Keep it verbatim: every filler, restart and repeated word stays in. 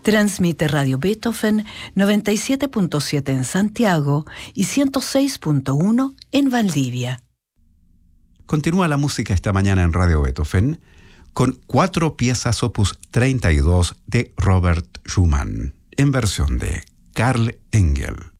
Transmite Radio Beethoven noventa y siete punto siete en Santiago y ciento seis punto uno en Valdivia. Continúa la música esta mañana en Radio Beethoven con cuatro piezas opus treinta y dos de Robert Schumann en versión de Karl Engel.